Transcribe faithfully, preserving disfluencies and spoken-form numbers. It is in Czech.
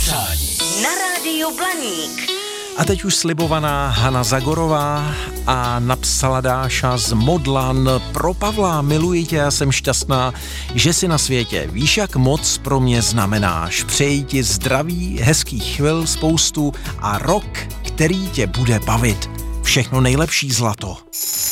přání na rádiu Blaník. A teď už slibovaná Hana Zagorová a napsala Dáša z Modlan: pro Pavla, miluji tě a jsem šťastná, že jsi na světě. Víš, jak moc pro mě znamenáš. Přeji ti zdraví, hezkých chvil spoustu a rok, který tě bude bavit. Všechno nejlepší, zlato.